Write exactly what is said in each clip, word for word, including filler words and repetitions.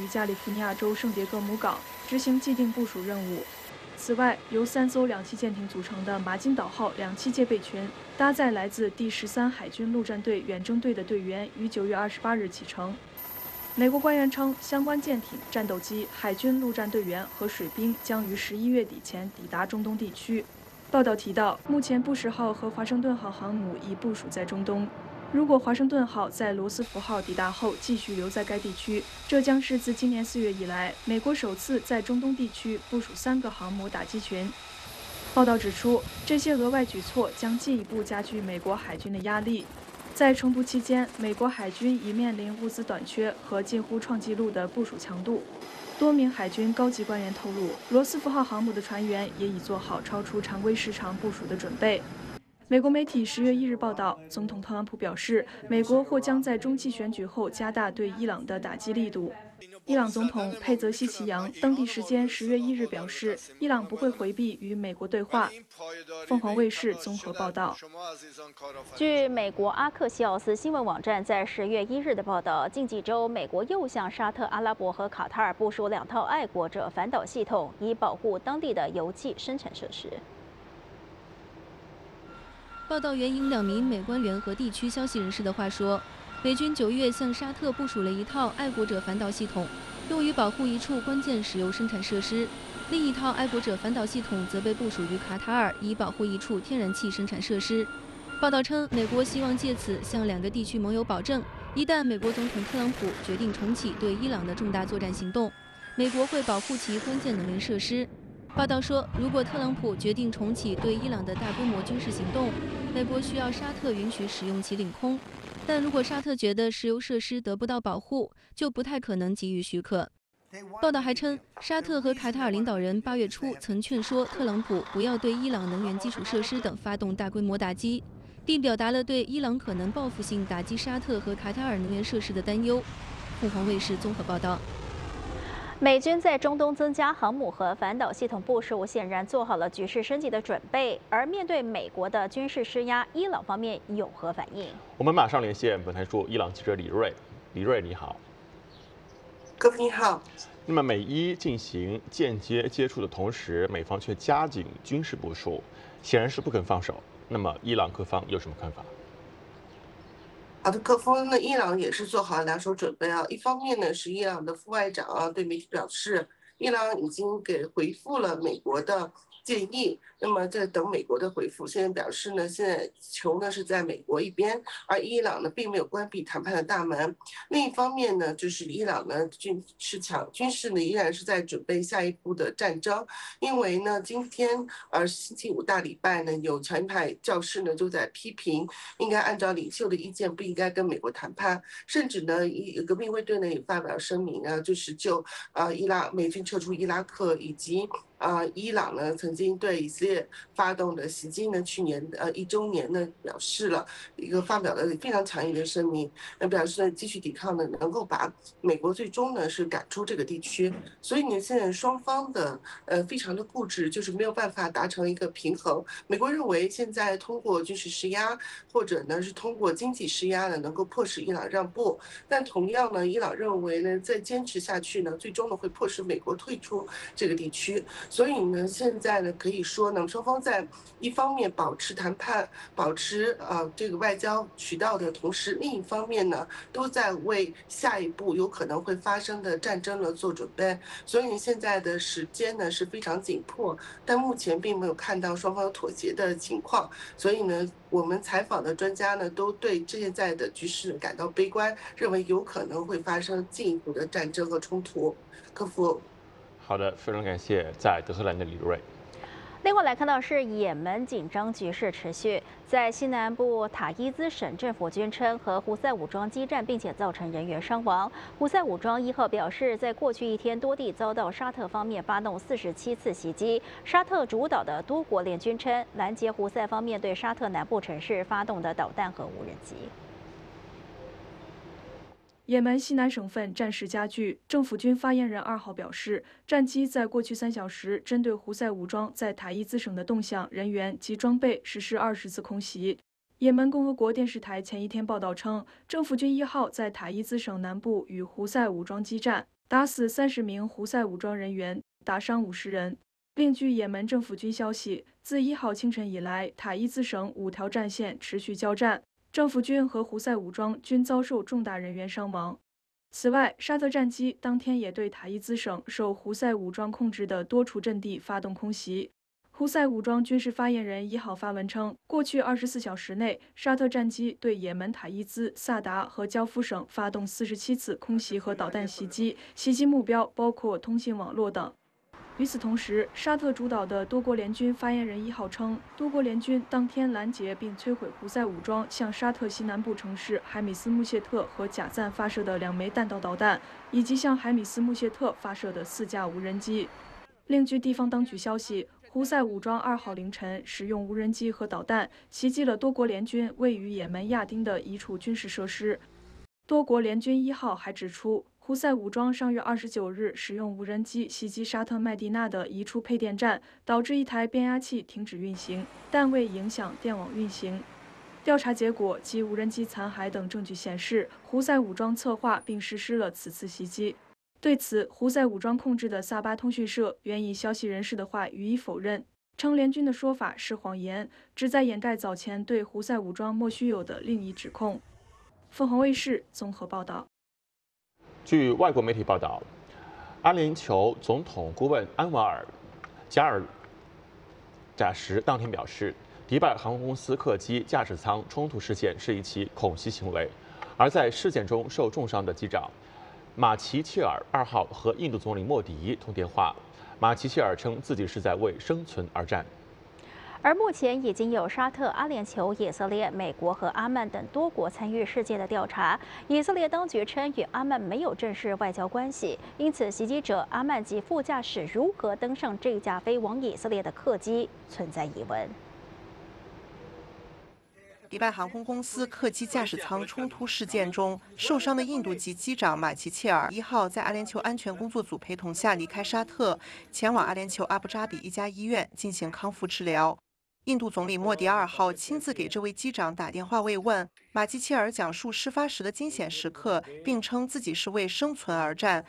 于加利福尼亚州圣迭戈姆港，执行既定部署任务。此外，由三艘两栖舰艇组成的马金岛号两栖戒备群，搭载来自第十三海军陆战队远征队的队员，于九月二十八日启程。美国官员称，相关舰艇、战斗机、海军陆战队员和水兵将于十一月底前抵达中东地区。报道提到，目前布什号和华盛顿号航母已部署在中东。如果华盛顿号在罗斯福号抵达后继续留在该地区，这将是自今年四月以来，美国首次在中东地区部署三个航母打击群。报道指出，这些额外举措将进一步加剧美国海军的压力。在冲突期间，美国海军已面临物资短缺和近乎创纪录的部署强度。多名海军高级官员透露，罗斯福号航母的船员也已做好超出常规时长部署的准备。美国媒体十月一日报道，总统特朗普表示，美国或将在中期选举后加大对伊朗的打击力度。伊朗总统佩泽西奇扬当地时间十月一日表示，伊朗不会回避与美国对话。凤凰卫视综合报道。 据美国阿克西奥斯新闻网站在十月一日的报道，近几周美国又向沙特阿拉伯和卡塔尔部署两套爱国者反导系统，以保护当地的油气生产设施。 报道援引两名美官员和地区消息人士的话说，美军九月向沙特部署了一套爱国者反导系统，用于保护一处关键石油生产设施；另一套爱国者反导系统则被部署于卡塔尔，以保护一处天然气生产设施。报道称，美国希望借此向两个地区盟友保证，一旦美国总统特朗普决定重启对伊朗的重大作战行动，美国会保护其关键能源设施。报道说，如果特朗普决定重启对伊朗的大规模军事行动，美国需要沙特允许使用其领空，但如果沙特觉得石油设施得不到保护，就不太可能给予许可。报道还称，沙特和卡塔尔领导人八月初曾劝说特朗普不要对伊朗能源基础设施等发动大规模打击，并表达了对伊朗可能报复性打击沙特和卡塔尔能源设施的担忧。凤凰卫视综合报道。 美军在中东增加航母和反导系统部署，显然做好了局势升级的准备。而面对美国的军事施压，伊朗方面有何反应？ 我们马上连线本台驻伊朗记者李瑞。李瑞，你好。 各位你好。 那么美伊进行间接接触的同时，美方却加紧军事部署，显然是不肯放手。那么伊朗各方有什么看法？ 好的，各方呢，伊朗也是做好了两手准备啊。一方面呢，是伊朗的副外长啊对媒体表示，伊朗已经给回复了美国的建议，那么在等美国的回复。现在表示呢，现在球呢是在美国一边，而伊朗呢并没有关闭谈判的大门。另一方面呢，就是伊朗呢军事强军事呢依然是在准备下一步的战争，因为呢今天呃星期五大礼拜呢，有强硬派教士呢就在批评，应该按照领袖的意见，不应该跟美国谈判，甚至呢伊革命卫队呢也发表声明啊，就是就呃伊拉美军撤出伊拉克以及。啊、呃，伊朗呢曾经对以色列发动的袭击呢，去年呃一周年呢表示了一个发表了非常强硬的声明，那表示呢继续抵抗呢能够把美国最终呢是赶出这个地区。所以呢现在双方的呃非常的固执，就是没有办法达成一个平衡。美国认为现在通过军事施压或者呢是通过经济施压呢能够迫使伊朗让步，但同样呢伊朗认为呢再坚持下去呢，最终呢会迫使美国退出这个地区。所以呢，现在呢，可以说呢，双方在一方面保持谈判、保持呃这个外交渠道的同时，另一方面呢，都在为下一步有可能会发生的战争呢做准备。所以现在的时间呢是非常紧迫，但目前并没有看到双方有妥协的情况。所以呢，我们采访的专家呢，都对现在的局势感到悲观，认为有可能会发生进一步的战争和冲突。客服。 好的，非常感谢在德黑兰的李瑞。 另外来看到是也门紧张局势持续，在西南部塔伊兹省政府宣称和胡塞武装激战，并且造成人员伤亡。胡塞武装一号表示，在过去一天多地遭到沙特方面发动四十七次袭击。沙特主导的多国联军称，拦截胡塞方面对沙特南部城市发动的导弹和无人机。 也门西南省份战事加剧，政府军发言人二号表示，战机在过去三小时针对胡塞武装在塔伊兹省的动向、人员及装备实施二十次空袭。也门共和国电视台前一天报道称，政府军一号在塔伊兹省南部与胡塞武装激战， 打死三十名胡塞武装人员，打伤五十人。另据也门政府军消息，自一号清晨以来，塔伊兹省五条战线持续交战，政府军和胡塞武装均遭受重大人员伤亡。此外，沙特战机当天也对塔伊兹省受胡塞武装控制的多处阵地发动空袭。胡塞武装军事发言人一号发文称，过去二十四小时内，沙特战机对也门塔伊兹、萨达和焦夫省发动四十七次空袭和导弹袭击，袭击目标包括通信网络等。与此同时，沙特主导的多国联军发言人一号称，多国联军当天拦截并摧毁胡塞武装向沙特西南部城市海米斯穆谢特和贾赞发射的两枚弹道导弹，以及向海米斯穆谢特发射的四架无人机。另据地方当局消息，胡塞武装二号凌晨使用无人机和导弹袭击了多国联军位于也门亚丁的一处军事设施。多国联军一号还指出，胡塞武装上月二十九日使用无人机袭击沙特麦地那的一处配电站，导致一台变压器停止运行，但未影响电网运行。调查结果及无人机残骸等证据显示，胡塞武装策划并实施了此次袭击。对此，胡塞武装控制的萨巴通讯社援引消息人士的话予以否认，称联军的说法是谎言，旨在掩盖早前对胡塞武装莫须有的另一指控。凤凰卫视综合报道。 据外国媒体报道，阿联酋总统顾问安瓦尔·加尔扎什当天表示，迪拜航空公司客机驾驶舱冲突事件是一起恐袭行为，而在事件中受重伤的机长马齐切尔二号和印度总理莫迪通电话，马齐切尔称自己是在为生存而战。 而目前已经有沙特、阿联酋、以色列、美国和阿曼等多国参与事件的调查。以色列当局称与阿曼没有正式外交关系，因此袭击者阿曼籍副驾驶如何登上这架飞往以色列的客机存在疑问。 迪拜航空公司客机驾驶舱冲突事件中受伤的印度籍机长马齐切尔一号在阿联酋安全工作组陪同下离开沙特，前往阿联酋阿布扎比一家医院进行康复治疗。印度总理莫迪二号亲自给这位机长打电话慰问。马齐切尔讲述事发时的惊险时刻，并称自己是为生存而战。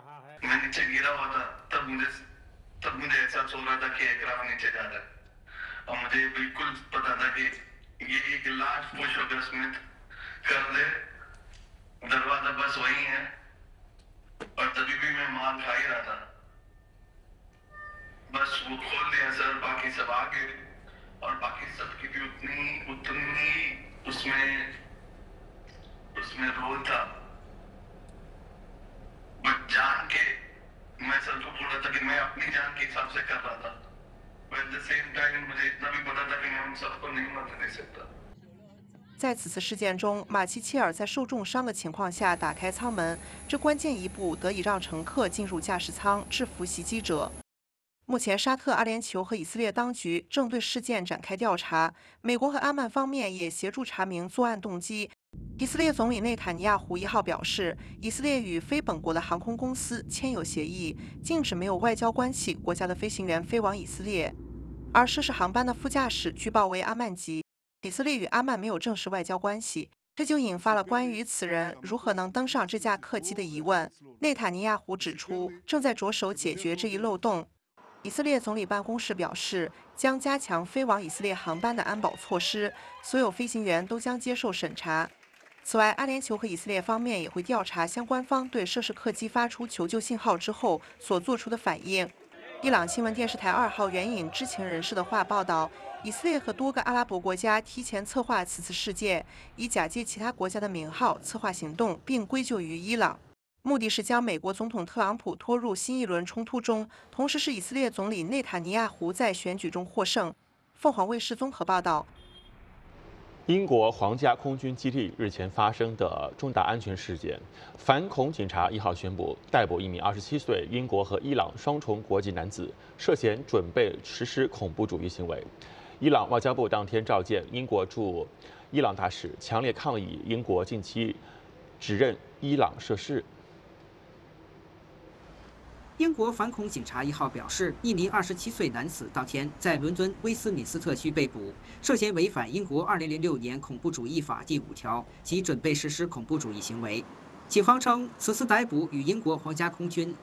ये एक last push होगा स्मिथ कर दे दरवाजा बस वही है और तभी भी मैं मार खा ही रहा था बस वो खोल दिया सर बाकी सब आगे और बाकी सब की भी उतनी उतनी उसमें उसमें रोल था बट जान के मैं सर को बोला था कि मैं अपनी जान के हिसाब से कर रहा था At the same time, मुझे इतना भी पता था कि मैं उन सबको नहीं मरने दे सकता。 在此次事件中，马齐切尔在受重伤的情况下打开舱门，这关键一步得以让乘客进入驾驶舱，制服袭击者。目前，沙特、阿联酋和以色列当局正对事件展开调查，美国和阿曼方面也协助查明作案动机。以色列总理内塔尼亚胡一号表示，以色列与非本国的航空公司签有协议，禁止没有外交关系国家的飞行员飞往以色列。而涉事航班的副驾驶据报为阿曼籍，以色列与阿曼没有正式外交关系，这就引发了关于此人如何能登上这架客机的疑问。内塔尼亚胡指出，正在着手解决这一漏洞。以色列总理办公室表示，将加强飞往以色列航班的安保措施，所有飞行员都将接受审查。此外，阿联酋和以色列方面也会调查相关方对涉事客机发出求救信号之后所做出的反应。伊朗新闻电视台二号援引知情人士的话报道，以色列和多个阿拉伯国家提前策划此次事件，以假借其他国家的名号策划行动，并归咎于伊朗。目的是将美国总统特朗普拖入新一轮冲突中，同时是以色列总理内塔尼亚胡在选举中获胜。凤凰卫视综合报道。 英国皇家空军基地日前发生的重大安全事件，反恐警察一号宣布逮捕一名二十七岁英国和伊朗双重国籍男子，涉嫌准备实施恐怖主义行为。伊朗外交部当天召见英国驻伊朗大使，强烈抗议英国近期指认伊朗涉事。 英国反恐警察一号表示，一名二十七岁男子当天在伦敦威斯敏斯特区被捕，涉嫌违反英国二零零六年恐怖主义法第五条及准备实施恐怖主义行为。 警方称，此次逮捕与英国皇家空军